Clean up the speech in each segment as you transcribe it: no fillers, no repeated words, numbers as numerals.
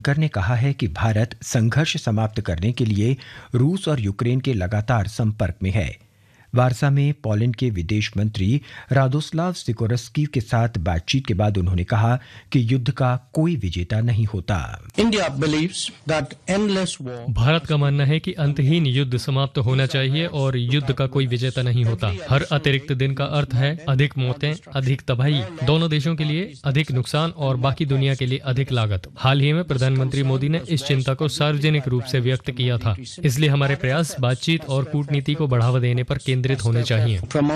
कर ने कहा है कि भारत संघर्ष समाप्त करने के लिए रूस और यूक्रेन के लगातार संपर्क में है। वार्सा में पोलैंड के विदेश मंत्री रादोस्लाव सिकोरस्की के साथ बातचीत के बाद उन्होंने कहा कि युद्ध का कोई विजेता नहीं होता। भारत का मानना है कि अंतहीन युद्ध समाप्त होना चाहिए और युद्ध का कोई विजेता नहीं होता। हर अतिरिक्त दिन का अर्थ है अधिक मौतें, अधिक तबाही, दोनों देशों के लिए अधिक नुकसान और बाकी दुनिया के लिए अधिक लागत। हाल ही में प्रधानमंत्री मोदी ने इस चिंता को सार्वजनिक रूप से व्यक्त किया था। इसलिए हमारे प्रयास बातचीत और कूटनीति को बढ़ावा देने पर केंद्रित होने चाहिए।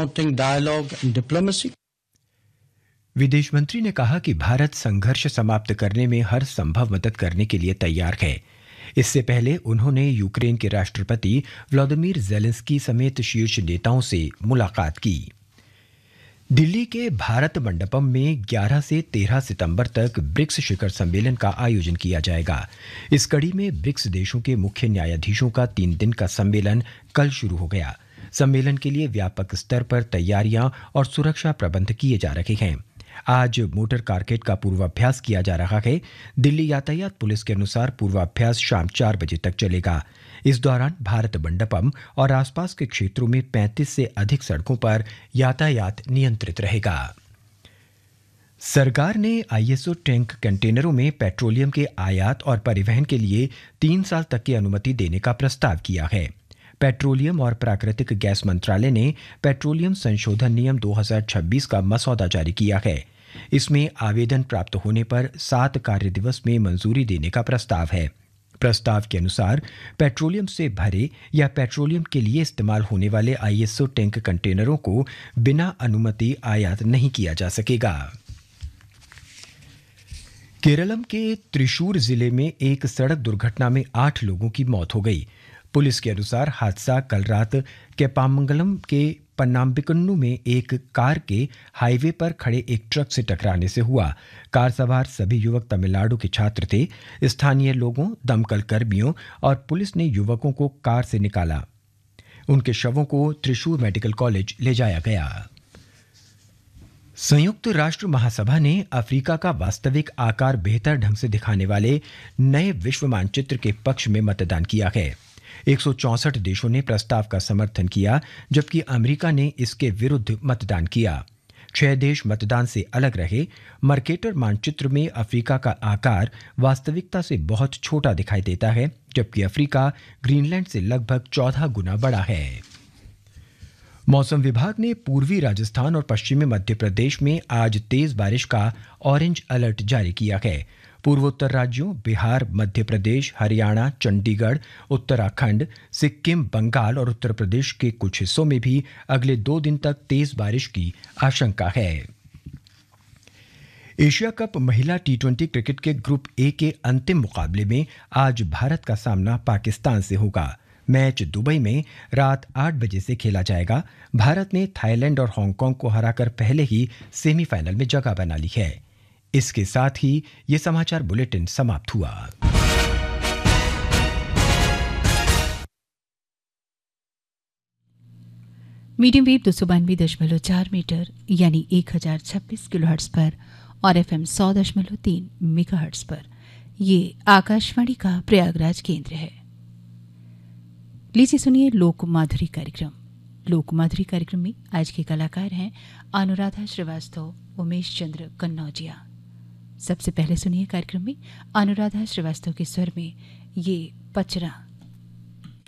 विदेश मंत्री ने कहा कि भारत संघर्ष समाप्त करने में हर संभव मदद करने के लिए तैयार है। इससे पहले उन्होंने यूक्रेन के राष्ट्रपति व्लादिमीर ज़ेलेंस्की समेत शीर्ष नेताओं से मुलाकात की। दिल्ली के भारत मंडपम में 11 से 13 सितंबर तक ब्रिक्स शिखर सम्मेलन का आयोजन किया जाएगा। इस कड़ी में ब्रिक्स देशों के मुख्य न्यायाधीशों का 3 दिन का सम्मेलन कल शुरू हो गया। सम्मेलन के लिए व्यापक स्तर पर तैयारियां और सुरक्षा प्रबंध किए जा रहे हैं। आज मोटर कारकेड का पूर्वाभ्यास किया जा रहा है। दिल्ली यातायात पुलिस के अनुसार पूर्वाभ्यास शाम 4 बजे तक चलेगा। इस दौरान भारत मंडपम और आसपास के क्षेत्रों में 35 से अधिक सड़कों पर यातायात नियंत्रित रहेगा। सरकार ने आईएसओ टैंक कंटेनरों में पेट्रोलियम के आयात और परिवहन के लिए 3 साल तक की अनुमति देने का प्रस्ताव किया है। पेट्रोलियम और प्राकृतिक गैस मंत्रालय ने पेट्रोलियम संशोधन नियम 2026 का मसौदा जारी किया है। इसमें आवेदन प्राप्त होने पर 7 कार्य दिवस में मंजूरी देने का प्रस्ताव है। प्रस्ताव के अनुसार पेट्रोलियम से भरे या पेट्रोलियम के लिए इस्तेमाल होने वाले आईएसओ टैंक कंटेनरों को बिना अनुमति आयात नहीं किया जा सकेगा। केरलम के त्रिशूर जिले में एक सड़क दुर्घटना में 8 लोगों की मौत हो गई। पुलिस के अनुसार हादसा कल रात केपामंगलम के पन्नाम्बिकन्नू में एक कार के हाईवे पर खड़े एक ट्रक से टकराने से हुआ। कार सवार सभी युवक तमिलनाडु के छात्र थे। स्थानीय लोगों, दमकल कर्मियों और पुलिस ने युवकों को कार से निकाला। उनके शवों को त्रिशूर मेडिकल कॉलेज ले जाया गया। संयुक्त राष्ट्र महासभा ने अफ्रीका का वास्तविक आकार बेहतर ढंग से दिखाने वाले नए विश्व मानचित्र के पक्ष में मतदान किया है। 164 देशों ने प्रस्ताव का समर्थन किया, जबकि अमेरिका ने इसके विरुद्ध मतदान किया। 6 देश मतदान से अलग रहे। मर्केटर मानचित्र में अफ्रीका का आकार वास्तविकता से बहुत छोटा दिखाई देता है, जबकि अफ्रीका ग्रीनलैंड से लगभग 14 गुना बड़ा है। मौसम विभाग ने पूर्वी राजस्थान और पश्चिमी मध्य प्रदेश में आज तेज बारिश का ऑरेंज अलर्ट जारी किया है। पूर्वोत्तर राज्यों बिहार, मध्य प्रदेश, हरियाणा, चंडीगढ़, उत्तराखंड, सिक्किम, बंगाल और उत्तर प्रदेश के कुछ हिस्सों में भी अगले 2 दिन तक तेज बारिश की आशंका है। एशिया कप महिला टी20 क्रिकेट के ग्रुप ए के अंतिम मुकाबले में आज भारत का सामना पाकिस्तान से होगा। मैच दुबई में रात 8 बजे से खेला जाएगा। भारत ने थाईलैंड और हांगकांग को हराकर पहले ही सेमीफाइनल में जगह बना ली है। इसके साथ ही ये समाचार बुलेटिन समाप्त हुआ। मीडियम वेव 292.4 मीटर यानी 1026 किलोहर्ट्ज पर और एफएम 100.3 मेगाहर्ट्ज पर ये आकाशवाणी का प्रयागराज केंद्र है। लीजिए सुनिए लोक माधुरी कार्यक्रम। लोक माधुरी कार्यक्रम में आज के कलाकार हैं अनुराधा श्रीवास्तव, उमेश चंद्र कन्नौजिया। सबसे पहले सुनिए कार्यक्रम में अनुराधा श्रीवास्तव के स्वर में ये पचरा।